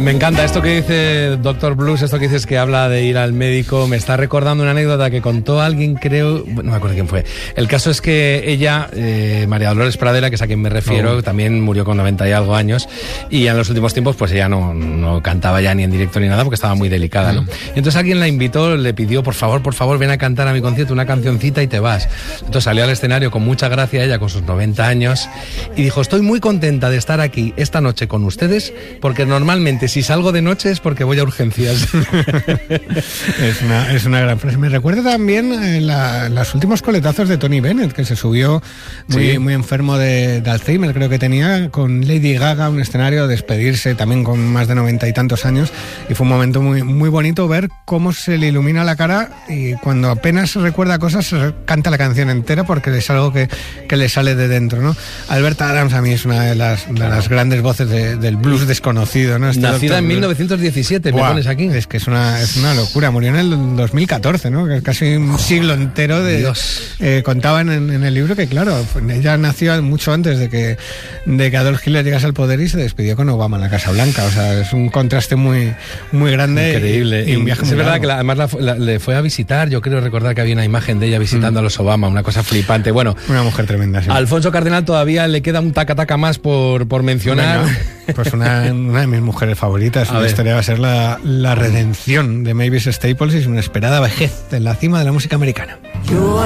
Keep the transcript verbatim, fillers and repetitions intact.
Me encanta esto que dice doctor Blues, esto que dices que habla de ir al médico. Me está recordando una anécdota que contó alguien, creo, no me acuerdo quién fue. El caso es que ella, eh, María Dolores Pradera, que es a quien me refiero, oh. también murió con noventa y algo años, y en los últimos tiempos pues ella no, no cantaba ya ni en directo ni nada porque estaba muy delicada, ¿no? Y entonces alguien la invitó, le pidió, por favor, por favor, ven a cantar a mi concierto una cancioncita y te vas. Entonces salió al escenario con mucha gracia ella, con sus noventa años, y dijo, estoy muy contenta de estar aquí esta noche con ustedes, porque normalmente si salgo de noche es porque voy a urgencias. es, una, es una gran frase. Me recuerda también eh, la, los últimos coletazos de Tony Bennett, que se subió muy, sí. muy enfermo de, de Alzheimer, creo que tenía, con Lady Gaga, un escenario, despedirse también con más de noventa y tantos años, y fue un momento muy, muy bonito ver cómo se le ilumina la cara y cuando apenas recuerda cosas canta la canción entera porque es algo que, que le sale de dentro, ¿no? Alberta Adams a mí es una de las, de las grandes voces de, del blues desconocido, ¿no? Este Nacida en mil novecientos diecisiete, me pones aquí. Es que es una, es una locura, murió en el dos mil catorce, ¿no? Que es casi un siglo entero de... Dios. Eh, contaban en, en el libro que, claro, ella nació mucho antes de que, de que Adolf Hitler llegase al poder y se despidió con Obama en la Casa Blanca, o sea, es un contraste muy, muy grande. Increíble. Y, y un viaje es muy verdad largo. que la, además la, la, le fue a visitar, yo creo recordar que había una imagen de ella visitando mm. a los Obama, una cosa flipante. Bueno, una mujer tremenda, sí. A Alfonso Cardenal todavía le queda un taca-taca más por, por mencionar. Venga, pues una, una de mis mujeres favoritas. A la ver. historia va a ser la, la redención de Mavis Staples y su inesperada vejez en la cima de la música americana. Yo